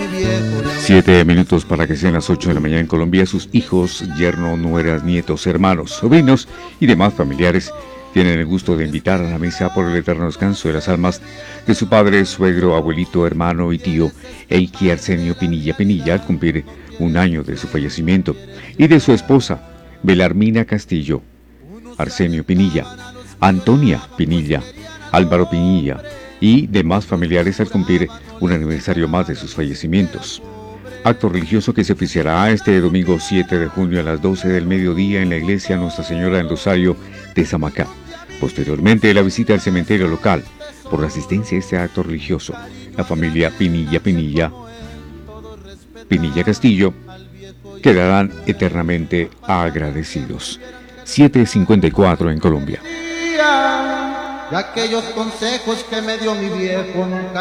7 minutos para que sean las 8 de la mañana en Colombia. Sus hijos, yerno, nueras, nietos, hermanos, sobrinos y demás familiares tienen el gusto de invitar a la misa por el eterno descanso de las almas de su padre, suegro, abuelito, hermano y tío, Eiki Arsenio Pinilla Pinilla, al cumplir un año de su fallecimiento, y de su esposa, Belarmina Castillo, Arsenio Pinilla, Antonia Pinilla, Álvaro Pinilla y demás familiares al cumplir un aniversario más de sus fallecimientos. Acto religioso que se oficiará este domingo 7 de junio a las 12 del mediodía en la iglesia Nuestra Señora del Rosario de Samacá. Posteriormente, la visita al cementerio local. Por la asistencia a este acto religioso, la familia Pinilla Castillo quedarán eternamente agradecidos. 7:54 en Colombia. Y aquellos consejos que me dio mi viejo nunca